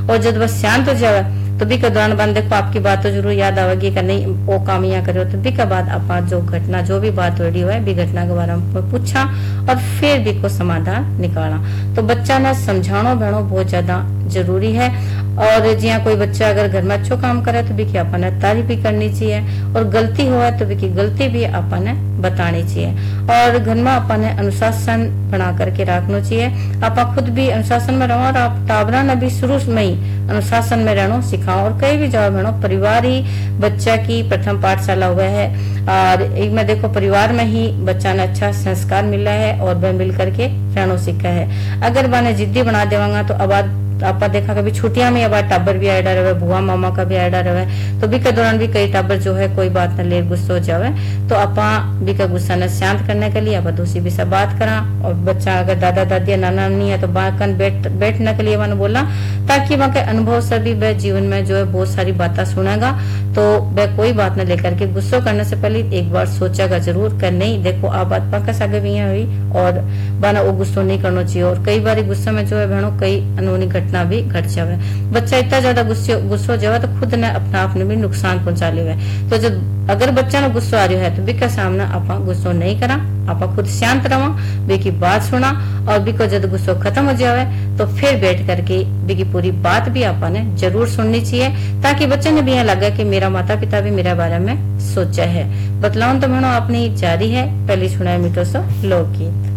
और जब वह शांत हो जाए तो भी के दौरान बन देखो आपकी बात तो जरूर याद आवेगी कि नहीं वो काम यहाँ करो, तो भी के बाद आप जो घटना जो भी बात हो रही है भी घटना के बारे में पूछा और फिर भी को समाधान निकाला। तो बच्चा ना समझानो बहनो बहुत ज्यादा जरूरी है। और जिया कोई बच्चा अगर घर में अच्छो काम करे तो भी की अपन ने तारीफ भी करनी चाहिए, और गलती हुआ तो भी की गलती भी अपन ने बतानी चाहिए। और घर में अपन ने अनुशासन बना करके रखना चाहिए। आप खुद भी अनुशासन में रहो और आप टाबरा ने भी शुरू में ही अनुशासन में रहना सिखाओ। और कहीं भी जाओ बहनों, परिवार ही बच्चा की प्रथम पाठशाला हुआ है। और एक में देखो परिवार में ही बच्चा ने अच्छा संस्कार मिला है और वह मिल करके रहना सीखा है। अगर बने जिद्दी बना देवांगा तो अब आप देखा कभी छुट्टियां में अब टाबर भी आयडा रहे, बुआ मामा का भी आयडा रहे, तो भी के दौरान भी कई टाबर जो है कोई बात न ले गुस्सा हो जावे, तो आपा भी का गुस्सा न शांत करने के लिए आप दूसरी भी सब बात करा। और बच्चा अगर दादा दादी नाना नहीं है तो बाकन बैठने के लिए मैंने बोला, ताकि वहां के अनुभव से भी वह जीवन में जो है बहुत सारी बातें सुनेगा। तो वह कोई बात न लेकर के गुस्सा करने से पहले एक बार सोचेगा जरूर कर नहीं देखो आप बात पाकस आगे भी हुई और बाना वो गुस्सा नहीं करना चाहिए। और कई बार गुस्से में जो है बहनों कई अनहोनी घटना भी घट जावे। बच्चा इतना ज्यादा गुस्सा हो जावे तो खुद ने अपना आप ने भी नुकसान पहुंचा ले। तो जब अगर बच्चा ने गुस्सा आ रहा है तो बिका सामने आप गुस्सा नहीं करा, आप खुद शांत रहो, बेकी बात सुना। और बिको जब गुस्सा खत्म हो जावे तो फिर बैठ करके बेकी पूरी बात भी आपा ने जरूर सुननी चाहिए, ताकि बच्चे ने भी यहाँ लगा कि मेरा माता पिता भी मेरे बारे में सोचा है। बतलाओ तो मैंने अपनी जारी है, पहली सुनाए मीठो सो लोकगीत।